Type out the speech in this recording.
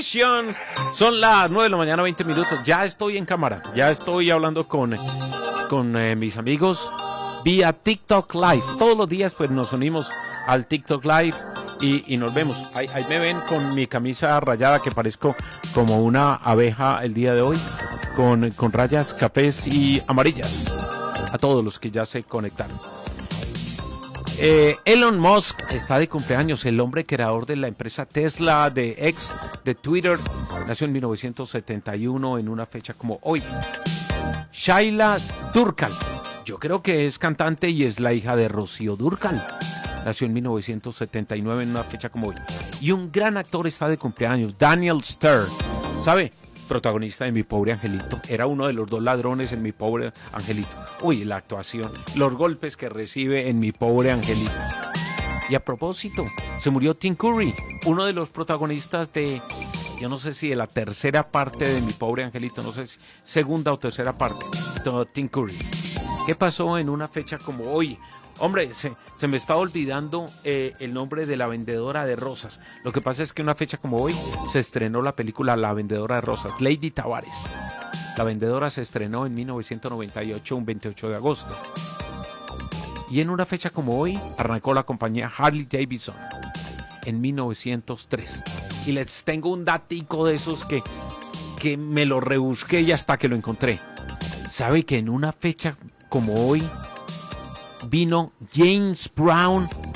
Edition. Son las 9 de la mañana, 20 minutos. Ya estoy en cámara. Ya estoy hablando con mis amigos vía TikTok Live. Todos los días pues nos unimos al TikTok Live y nos vemos. Ahí me ven con mi camisa rayada que parezco como una abeja el día de hoy, con rayas cafés y amarillas. A todos los que ya se conectaron. Elon Musk está de cumpleaños, el hombre creador de la empresa Tesla, de X, de Twitter. Nació en 1971 en una fecha como hoy. Shaila Durkal, yo creo que es cantante y es la hija de Rocío Dúrcal. Nació en 1979 en una fecha como hoy. Y un gran actor está de cumpleaños, Daniel Stern. ¿Sabe? Protagonista de Mi Pobre Angelito. Era uno de los dos ladrones en Mi Pobre Angelito. Uy, la actuación, los golpes que recibe en Mi Pobre Angelito. Y a propósito, se murió Tim Curry, uno de los protagonistas de, yo no sé si de la tercera parte de Mi Pobre Angelito, no sé si segunda o tercera parte, Tim Curry. ¿Qué pasó en una fecha como hoy? Hombre, se me está olvidando el nombre de la vendedora de rosas. Lo que pasa es que una fecha como hoy se estrenó la película La vendedora de rosas, Lady Tavares. La vendedora se estrenó en 1998, un 28 de agosto. Y en una fecha como hoy arrancó la compañía Harley Davidson en 1903. Y les tengo un datico de esos que me lo rebusqué y hasta que lo encontré. ¿Sabe que en una fecha como hoy vino James Brown